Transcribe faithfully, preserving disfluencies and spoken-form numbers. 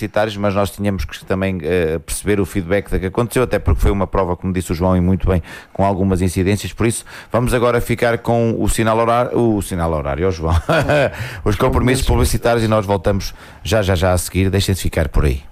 publicitários, mas nós tínhamos que também uh, perceber o feedback da que aconteceu, até porque foi uma prova, como disse o João, e muito bem, com algumas incidências. Por isso, vamos agora ficar com o sinal horário, o sinal horário, oh, João, os compromissos publicitários, e nós voltamos já, já, já a seguir. Deixem-se ficar por aí.